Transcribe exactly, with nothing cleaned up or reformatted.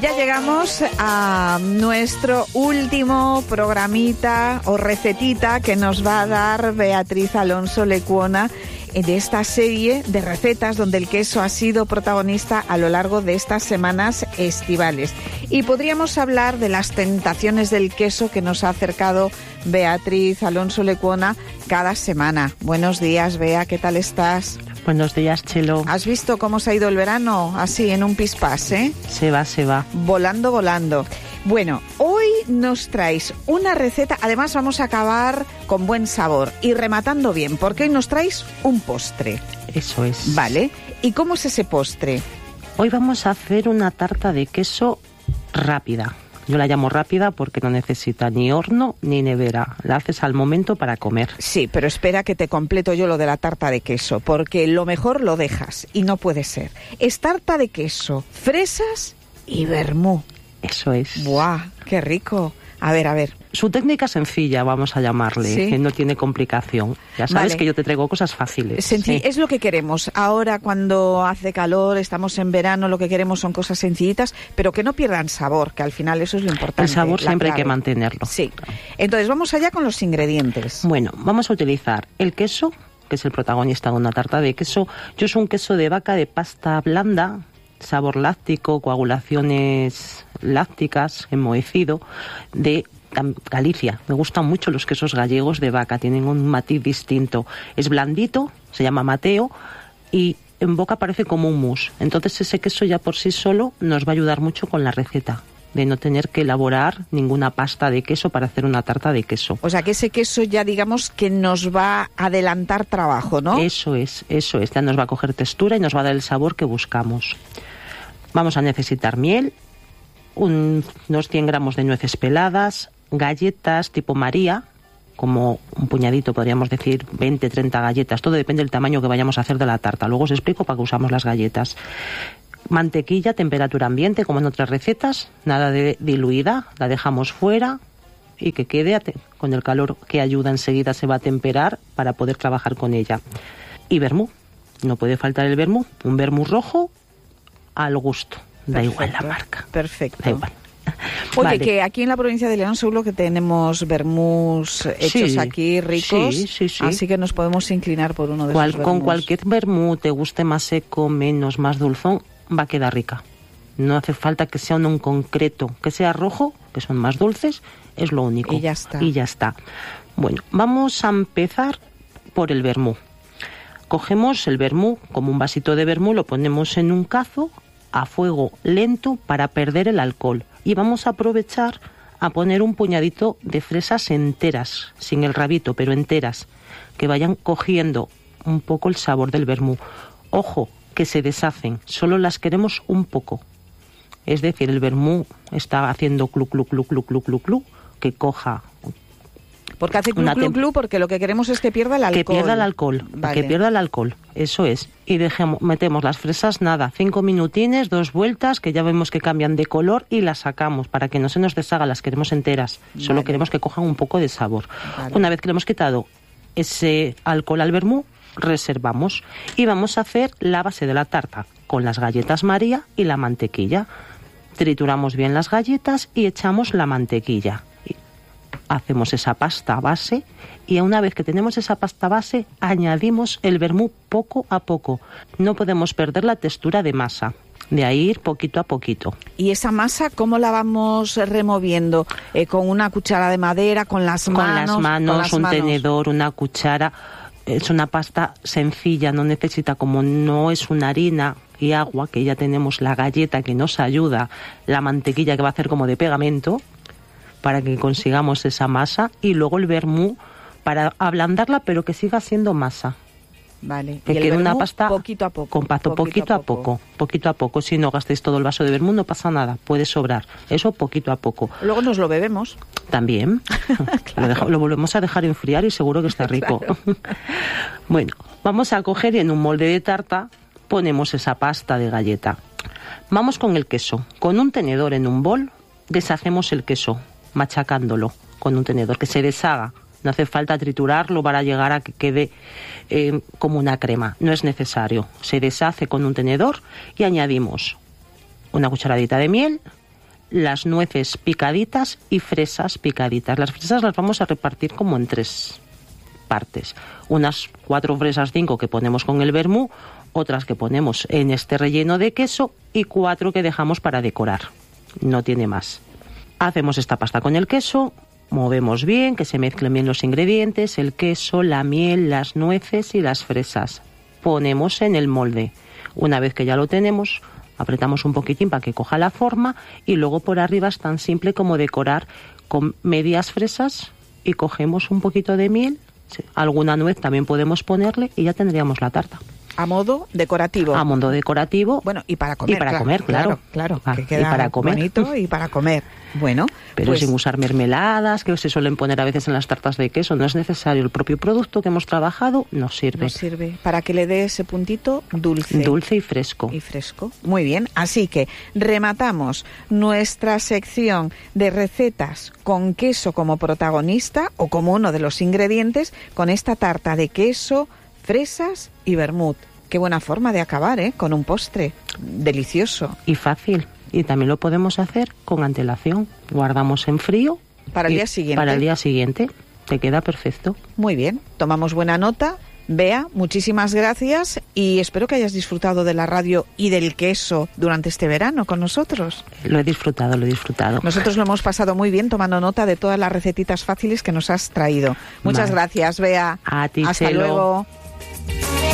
ya llegamos a nuestro último programita o recetita que nos va a dar Beatriz Alonso Lecuona de esta serie de recetas donde el queso ha sido protagonista a lo largo de estas semanas estivales. Y podríamos hablar de las tentaciones del queso que nos ha acercado Beatriz Alonso Lecuona cada semana. Buenos días, Bea, ¿qué tal estás? Buenos días, Chelo. ¿Has visto cómo se ha ido el verano? Así, en un pispás, ¿eh? Se va, se va. Volando, volando. Bueno, hoy nos traes una receta, además vamos a acabar con buen sabor y rematando bien, porque hoy nos traes un postre. Eso es. Vale, ¿y cómo es ese postre? Hoy vamos a hacer una tarta de queso rápida. Yo la llamo rápida porque no necesita ni horno ni nevera. La haces al momento para comer. Sí, pero espera que te completo yo lo de la tarta de queso, porque lo mejor lo dejas y no puede ser. Es tarta de queso, fresas y vermú. Eso es. ¡Buah! ¡Qué rico! A ver, a ver. Su técnica sencilla, vamos a llamarle, ¿Sí? que no tiene complicación. Ya sabes vale. que yo te traigo cosas fáciles. Senci- sí. Es lo que queremos. Ahora, cuando hace calor, estamos en verano, lo que queremos son cosas sencillitas, pero que no pierdan sabor, que al final eso es lo importante. El sabor siempre clave. hay que mantenerlo. Sí. Entonces, vamos allá con los ingredientes. Bueno, vamos a utilizar el queso, que es el protagonista de una tarta de queso. Yo uso un queso de vaca de pasta blanda, sabor láctico, coagulaciones lácticas, enmohecido, de Galicia. Me gustan mucho los quesos gallegos de vaca, tienen un matiz distinto. Es blandito, se llama Mateo, y en boca parece como un mousse. Entonces ese queso ya por sí solo nos va a ayudar mucho con la receta, de no tener que elaborar ninguna pasta de queso para hacer una tarta de queso. O sea que ese queso ya digamos que nos va a adelantar trabajo, ¿no? Eso es, eso es. Ya nos va a coger textura y nos va a dar el sabor que buscamos. Vamos a necesitar miel, un, unos cien gramos de nueces peladas, galletas tipo María, como un puñadito, podríamos decir veinte, treinta galletas. Todo depende del tamaño que vayamos a hacer de la tarta. Luego os explico para qué usamos las galletas. Mantequilla, temperatura ambiente, como en otras recetas, nada de diluida, la dejamos fuera y que quede con el calor que ayuda enseguida se va a temperar para poder trabajar con ella. Y vermú, no puede faltar el vermú, un vermú rojo al gusto, da Perfecto, igual la marca. Perfecto. Da igual. Oye, Vale. que aquí en la provincia de León seguro que tenemos vermús hechos Sí, aquí ricos, sí, sí, sí. así que nos podemos inclinar por uno de Cual, esos con vermús. cualquier vermú, te guste más seco, menos, más dulzón, va a quedar rica. No hace falta que sea uno en concreto, que sea rojo, que son más dulces, es lo único. Y ya está. Y ya está. Bueno, vamos a empezar por el vermú. Cogemos el vermú, como un vasito de vermú, lo ponemos en un cazo a fuego lento para perder el alcohol. Y vamos a aprovechar a poner un puñadito de fresas enteras, sin el rabito, pero enteras, que vayan cogiendo un poco el sabor del vermú. Ojo, que se deshacen, solo las queremos un poco. Es decir, el vermú está haciendo clu, clu, clu, clu, clu, clu, clu, que coja... Porque hace clu, una clu, tem- clu, porque lo que queremos es que pierda el alcohol. Que pierda el alcohol, Vale. que pierda el alcohol, eso es. Y dejemos, metemos las fresas, nada, cinco minutines, dos vueltas, que ya vemos que cambian de color y las sacamos para que no se nos deshaga, las queremos enteras. Vale. Solo queremos que cojan un poco de sabor. Vale. Una vez que le hemos quitado ese alcohol al vermú, reservamos. Y vamos a hacer la base de la tarta con las galletas María y la mantequilla. Trituramos bien las galletas y echamos la mantequilla. Hacemos esa pasta base y una vez que tenemos esa pasta base añadimos el vermú poco a poco. No podemos perder la textura de masa, de ahí ir poquito a poquito. ¿Y esa masa cómo la vamos removiendo? Eh, ¿Con una cuchara de madera, con las Con manos? las manos, con las un manos. tenedor, una cuchara. Es una pasta sencilla, no necesita, como no es una harina y agua, que ya tenemos la galleta que nos ayuda, la mantequilla que va a hacer como de pegamento, para que consigamos esa masa, y luego el vermú para ablandarla pero que siga siendo masa. Vale. Que Y el quede una vermú pasta poquito a poco. compacto, poquito, a poco. poquito a poco. Si no gastéis todo el vaso de vermú no pasa nada, puede sobrar. Eso poquito a poco. Luego nos lo bebemos. También. Claro. lo, dejo- lo volvemos a dejar enfriar y seguro que está rico. Claro. Bueno, vamos a coger y en un molde de tarta ponemos esa pasta de galleta. Vamos con el queso. Con un tenedor en un bol deshacemos el queso, machacándolo con un tenedor, que se deshaga. No hace falta triturarlo para llegar a que quede eh, como una crema. No es necesario. Se deshace con un tenedor y añadimos una cucharadita de miel las nueces picaditas y fresas picaditas. Las fresas las vamos a repartir como en tres partes. Unas cuatro fresas, cinco que ponemos con el vermú, otras que ponemos en este relleno de queso y cuatro que dejamos para decorar. No tiene más. Hacemos esta pasta con el queso, movemos bien, que se mezclen bien los ingredientes, el queso, la miel, las nueces y las fresas. Ponemos en el molde. Una vez que ya lo tenemos, apretamos un poquitín para que coja la forma y luego por arriba es tan simple como decorar con medias fresas y cogemos un poquito de miel, alguna nuez también podemos ponerle y ya tendríamos la tarta. A modo decorativo. A modo decorativo. Bueno, y para comer. Y para claro, comer, claro. Claro, claro Ah, que queda y para comer. bonito y para comer. Bueno, pero pues, sin usar mermeladas, que se suelen poner a veces en las tartas de queso. No es necesario. El propio producto que hemos trabajado nos sirve. Nos sirve para que le dé ese puntito dulce. Dulce y fresco. Y fresco. Muy bien. Así que rematamos nuestra sección de recetas con queso como protagonista o como uno de los ingredientes con esta tarta de queso, fresas y vermut. Qué buena forma de acabar, ¿eh? Con un postre delicioso. Y fácil. Y también lo podemos hacer con antelación. Guardamos en frío. Para el día siguiente. Para el día siguiente. Te queda perfecto. Muy bien. Tomamos buena nota. Bea, muchísimas gracias y espero que hayas disfrutado de la radio y del queso durante este verano con nosotros. Lo he disfrutado, lo he disfrutado. Nosotros lo hemos pasado muy bien tomando nota de todas las recetitas fáciles que nos has traído. Muchas vale. gracias, Bea. A ti, Hasta Chelo. luego.